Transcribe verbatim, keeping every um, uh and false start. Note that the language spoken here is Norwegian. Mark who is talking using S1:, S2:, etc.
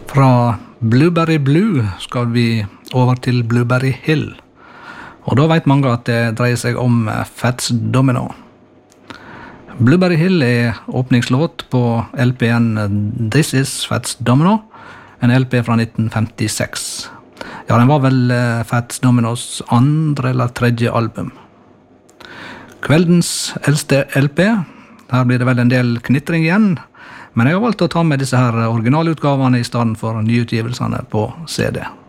S1: Fra Blueberry Blue skal vi over til Blueberry Hill. Og da vet mange at det dreier seg om Fats Domino. Blueberry Hill er åpningslåt på L P-en This Is Fats Domino, en L P fra nitten femtiseks. Ja, den var vel Fats Dominos andre eller tredje album. Kveldens eldste L P, her blir det vel en del knitring igjen, men jeg har valgt å ta med disse her originalutgavene i stedet for nyutgivelsene på C D.